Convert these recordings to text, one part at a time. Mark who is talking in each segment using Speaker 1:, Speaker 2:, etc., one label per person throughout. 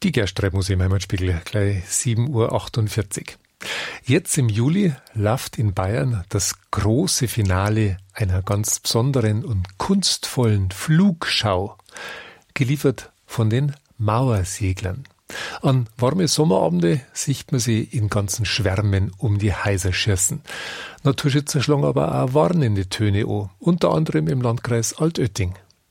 Speaker 1: Die Gerstreibmusik im Heimatspiegel, gleich 7.48 Uhr. Jetzt im Juli läuft in Bayern das große Finale einer ganz besonderen und kunstvollen Flugschau, geliefert von den Mauerseglern. An warme Sommerabende sieht man sie in ganzen Schwärmen um die Häuser schießen. Naturschützer schlagen aber auch warnende Töne an, unter anderem im Landkreis Altötting.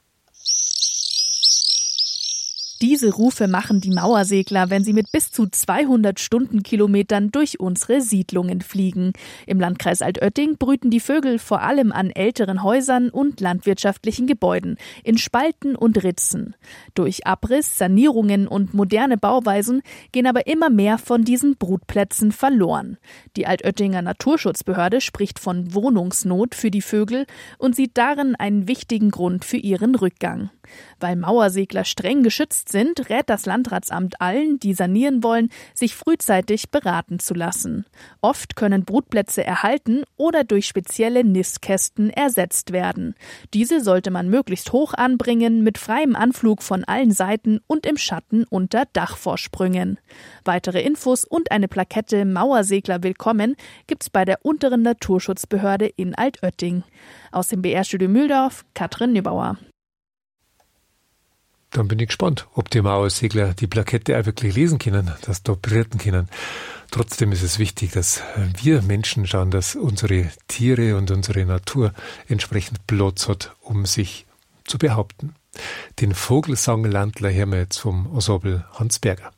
Speaker 2: Diese Rufe machen die Mauersegler, wenn sie mit bis zu 200 Stundenkilometern durch unsere Siedlungen fliegen. Im Landkreis Altötting brüten die Vögel vor allem an älteren Häusern und landwirtschaftlichen Gebäuden, in Spalten und Ritzen. Durch Abriss, Sanierungen und moderne Bauweisen gehen aber immer mehr von diesen Brutplätzen verloren. Die Altöttinger Naturschutzbehörde spricht von Wohnungsnot für die Vögel und sieht darin einen wichtigen Grund für ihren Rückgang. Weil Mauersegler streng geschützt sind, rät das Landratsamt allen, die sanieren wollen, sich frühzeitig beraten zu lassen. Oft können Brutplätze erhalten oder durch spezielle Nistkästen ersetzt werden. Diese sollte man möglichst hoch anbringen, mit freiem Anflug von allen Seiten und im Schatten unter Dachvorsprüngen. Weitere Infos und eine Plakette Mauersegler willkommen gibt's bei der unteren Naturschutzbehörde in Altötting. Aus dem BR-Studio Mühldorf, Katrin Nübauer.
Speaker 1: Dann bin ich gespannt, ob die Mauersegler die Plakette auch wirklich lesen können, das da berichten können. Trotzdem ist es wichtig, dass wir Menschen schauen, dass unsere Tiere und unsere Natur entsprechend Platz hat, um sich zu behaupten. Den Vogelsang Landler hören wir jetzt vom Ensemble Hans Berger.